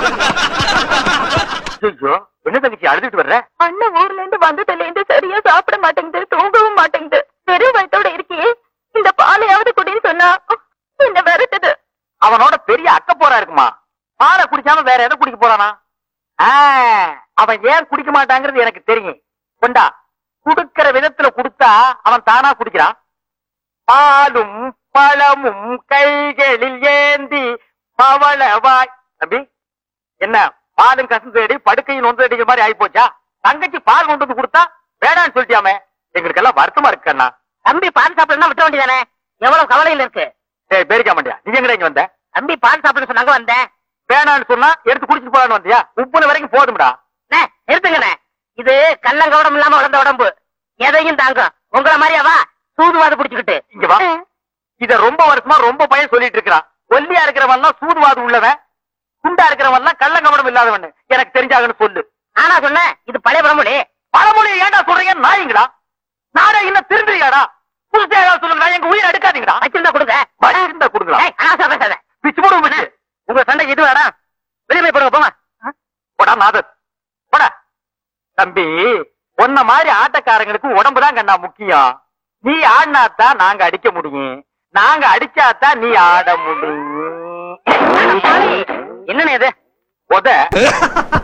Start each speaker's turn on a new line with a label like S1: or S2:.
S1: ஐயோ, என்ன தங்கச்சி அழுதுட்டு வர்ற?
S2: அண்ணன் ஊர்ல இருந்து வந்ததுல இருந்து சரியா சாப்பிட மாட்டேங்குது, தூங்கவும் மாட்டேங்குது. வெறும் வயித்தோட இருக்கியே, இந்த பாலையாவது குடின்னு சொன்னா என்ன விரட்டுது.
S1: அவனோட பெரிய அக்க போரா இருக்குமா? பாலை குடிக்காம வேற எதை குடிக்க போறானா? அவன் ஏன் குடிக்க மாட்டாங்கிறது எனக்கு தெரியும். கொண்டா, குடுக்கிற விதத்துல குடுத்தா அவன் தானா குடிக்கிறான். பாலும் பழமும் கைகளில் ஏந்தி பவளவாய். தம்பி, என்ன பாலும் கசந்து தேடி படுக்கையும் நொந்து அடிக்கிற மாதிரி ஆயி போச்சா? தங்கச்சி பால் கொண்டு வந்து கொடுத்தா வேடான்னு சொல்லிட்டியாமே. எங்களுக்கு எல்லாம் வருத்தமா இருக்கு அண்ணா.
S2: தம்பி பால் சாப்பிடணும் விட்ட வேண்டியதானே? எவ்வளவு கவலையில இருக்கு.
S1: ஏய் பேரிக்க மாட்டியா? நீ எங்கடா இங்க வந்த?
S2: தம்பி பால் சாப்பிட சொன்னாங்க வந்தேன்.
S1: வேணான்னு சொன்னா எடுத்து குடிச்சிட்டு போலான்னு வந்தியா? உப்புன வரைக்கும் போதும்டா.
S2: நிறுத்துங்கண்ணே, இது கள்ளங்கவடம் இல்லாம வளர்ந்த உடம்பு, எதையும் தாங்கும். உங்களை மாதிரியாவா சூதுவாது பிடிச்சுக்கிட்டு
S1: இங்க வா. இத ரொம்ப வருஷமா ரொம்ப பையன் சொல்லிட்டு இருக்கிறான். ஒல்லியா இருக்கிறவன் சூதுவாது உள்ளவன், குண்டா இருக்கிறவன் கள்ளங்கவடம் இல்லாதவன். எனக்கு தெரிஞ்சாகன்னு சொல்லு.
S2: ஆனா சொன்ன இது பழைய பழமொழி.
S1: பழமொழியை ஏன்டா சொல்றீங்க நாய்ங்களா? நானே இன்னும் திருந்துறீங்கடா? புதுசா ஏதாவது சொல்லுங்கடா. எங்க உயிரை எடுக்காதீங்கடா.
S2: வச்சிருந்தா கொடுங்க.
S1: வச்சிருந்தா கொடுங்களா?
S2: பேசாத.
S1: பிச்சு போடுவோம் பிச்சு.
S2: உங்க சண்டைக்கு இது வேடா. வெளியே போய் போடுங்க போங்க.
S1: போடா நாதர் போடா. தம்பி, உன்ன மாதிரி ஆட்டக்காரங்களுக்கு உடம்புதான் கண்ணா முக்கியம். நீ ஆடினாத்தான் நாங்க அடிக்க முடியும், நாங்க அடிச்சாதான் நீ ஆட முடியும்.
S2: என்னன்னு இது?
S1: உத